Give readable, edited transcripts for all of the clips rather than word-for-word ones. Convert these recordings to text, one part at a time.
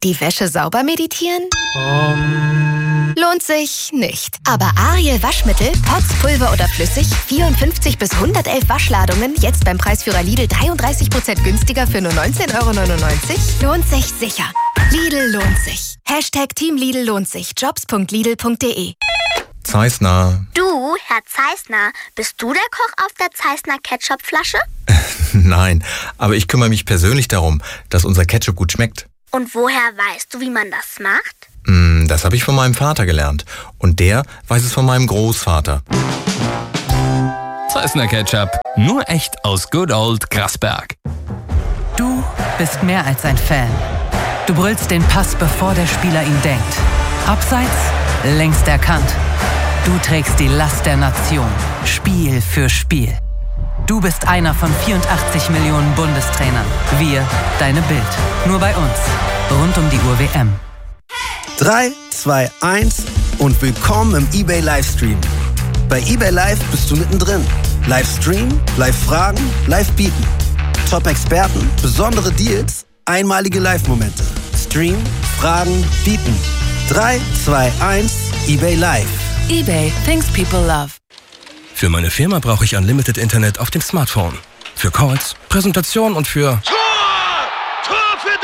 Die Wäsche sauber meditieren? Lohnt sich nicht. Aber Ariel Waschmittel, Pots, Pulver oder flüssig, 54 bis 111 Waschladungen, jetzt beim Preisführer Lidl 33% günstiger für nur 19,99 €? Lohnt sich sicher. Lidl lohnt sich. Team Lidl lohnt sich. Jobs.lidl.de. Zeissner. Du, Herr Zeissner, bist du der Koch auf der Zeissner Ketchupflasche? Nein, aber ich kümmere mich persönlich darum, dass unser Ketchup gut schmeckt. Und woher weißt du, wie man das macht? Das habe ich von meinem Vater gelernt. Und der weiß es von meinem Großvater. Zeissner Ketchup. Nur echt aus Good Old Grasberg. Du bist mehr als ein Fan. Du brüllst den Pass, bevor der Spieler ihn denkt. Abseits, längst erkannt. Du trägst die Last der Nation, Spiel für Spiel. Du bist einer von 84 Millionen Bundestrainern. Wir, deine Bild. Nur bei uns. Rund um die Uhr WM. 3, 2, 1 und willkommen im eBay Livestream. Bei eBay Live bist du mittendrin. Livestream, Live-Fragen, Live-Bieten. Top-Experten, besondere Deals, einmalige Live-Momente. Stream, Fragen, Bieten. 3, 2, 1, eBay Live. eBay, things people love. Für meine Firma brauche ich Unlimited Internet auf dem Smartphone. Für Calls, Präsentation und für... Tor für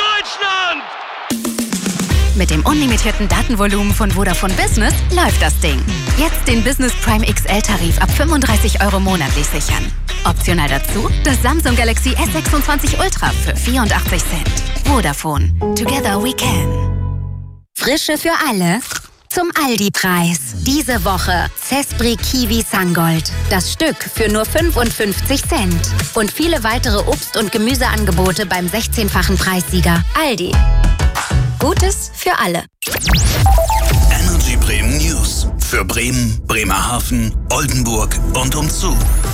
Deutschland! Mit dem unlimitierten Datenvolumen von Vodafone Business läuft das Ding. Jetzt den Business Prime XL-Tarif ab 35 € monatlich sichern. Optional dazu das Samsung Galaxy S26 Ultra für 84 Cent. Vodafone. Together we can. Frische für alle zum Aldi-Preis. Diese Woche Cespri Kiwi Sangold. Das Stück für nur 55 Cent. Und viele weitere Obst- und Gemüseangebote beim 16-fachen Preissieger. Aldi. Gutes für alle. Energy Bremen News. Für Bremen, Bremerhaven, Oldenburg und umzu.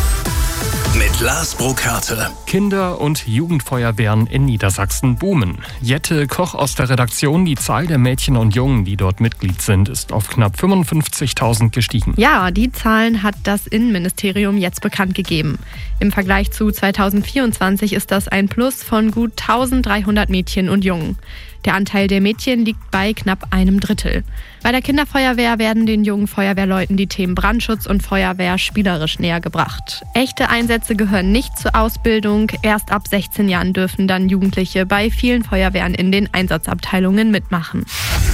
Mit Lars Burkhardt. Kinder- und Jugendfeuerwehren in Niedersachsen boomen. Jette Koch aus der Redaktion, die Zahl der Mädchen und Jungen, die dort Mitglied sind, ist auf knapp 55.000 gestiegen. Ja, die Zahlen hat das Innenministerium jetzt bekannt gegeben. Im Vergleich zu 2024 ist das ein Plus von gut 1.300 Mädchen und Jungen. Der Anteil der Mädchen liegt bei knapp 1/3. Bei der Kinderfeuerwehr werden den jungen Feuerwehrleuten die Themen Brandschutz und Feuerwehr spielerisch näher gebracht. Echte Einsätze gehören nicht zur Ausbildung. Erst ab 16 Jahren dürfen dann Jugendliche bei vielen Feuerwehren in den Einsatzabteilungen mitmachen.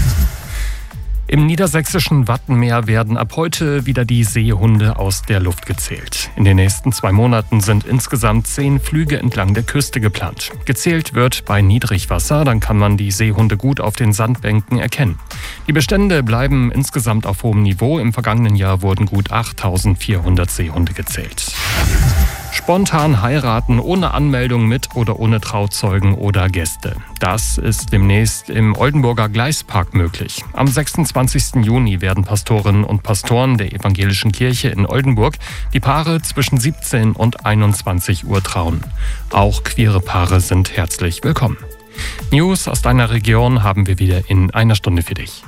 Im niedersächsischen Wattenmeer werden ab heute wieder die Seehunde aus der Luft gezählt. In den nächsten 2 Monaten sind insgesamt 10 Flüge entlang der Küste geplant. Gezählt wird bei Niedrigwasser, dann kann man die Seehunde gut auf den Sandbänken erkennen. Die Bestände bleiben insgesamt auf hohem Niveau. Im vergangenen Jahr wurden gut 8.400 Seehunde gezählt. Spontan heiraten ohne Anmeldung mit oder ohne Trauzeugen oder Gäste. Das ist demnächst im Oldenburger Gleispark möglich. Am 26. Juni werden Pastorinnen und Pastoren der Evangelischen Kirche in Oldenburg die Paare zwischen 17 und 21 Uhr trauen. Auch queere Paare sind herzlich willkommen. News aus deiner Region haben wir wieder in einer Stunde für dich.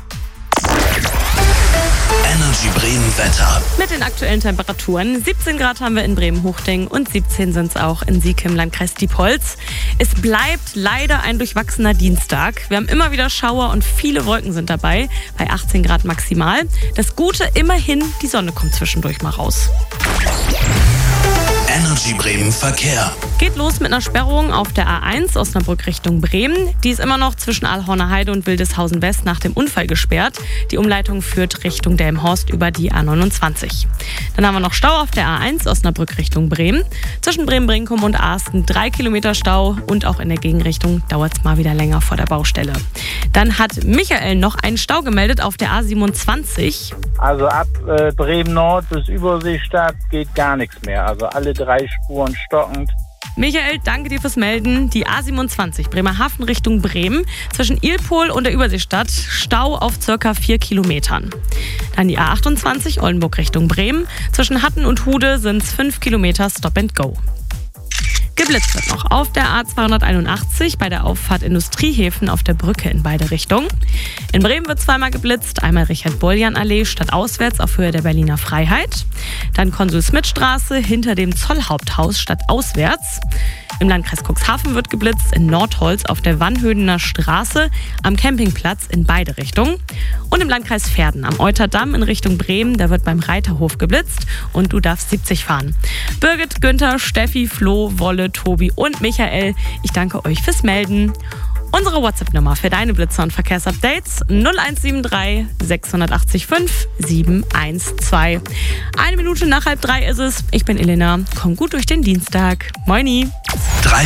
Energy Bremen Wetter. Mit den aktuellen Temperaturen. 17 Grad haben wir in Bremen-Hochding und 17 sind es auch in Sieke im Landkreis Diepholz. Es bleibt leider ein durchwachsener Dienstag. Wir haben immer wieder Schauer und viele Wolken sind dabei, bei 18 Grad maximal. Das Gute, immerhin, die Sonne kommt zwischendurch mal raus. Energy Bremen Verkehr. Geht los mit einer Sperrung auf der A1 Osnabrück Richtung Bremen. Die ist immer noch zwischen Allhorner Heide und Wildeshausen West nach dem Unfall gesperrt. Die Umleitung führt Richtung Delmenhorst über die A29. Dann haben wir noch Stau auf der A1 Osnabrück Richtung Bremen. Zwischen Bremen-Brinkum und Arsten 3 Kilometer Stau und auch in der Gegenrichtung dauert es mal wieder länger vor der Baustelle. Dann hat Michael noch einen Stau gemeldet auf der A27. Also ab Bremen Nord bis Überseestadt geht gar nichts mehr. Also alle 3 Spuren stockend. Michael, danke dir fürs Melden. Die A27 Bremerhaven Richtung Bremen zwischen Ilpol und der Überseestadt Stau auf ca. 4 Kilometern. Dann die A28 Oldenburg Richtung Bremen. Zwischen Hatten und Hude sind es 5 Kilometer Stop and Go. Geblitzt wird noch auf der A281 bei der Auffahrt Industriehäfen auf der Brücke in beide Richtungen. In Bremen wird zweimal geblitzt, einmal Richard-Boljan-Allee stadtauswärts auf Höhe der Berliner Freiheit, dann Konsul-Schmidt-Straße hinter dem Zollhaupthaus stadtauswärts. Im Landkreis Cuxhaven wird geblitzt in Nordholz auf der Wannhödener Straße am Campingplatz in beide Richtungen. Und im Landkreis Verden am Euterdamm in Richtung Bremen, da wird beim Reiterhof geblitzt und du darfst 70 fahren. Birgit, Günther, Steffi, Flo, Wolle, Tobi und Michael, ich danke euch fürs Melden. Unsere WhatsApp-Nummer für deine Blitzer und Verkehrsupdates 0173 680 712. 1 Minute nach 2:30 ist es. Ich bin Elena. Komm gut durch den Dienstag. Moini. 3